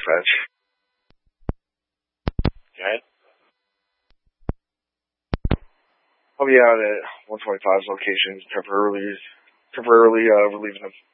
fetch. Okay. I'll be out at 125's location temporarily relieving the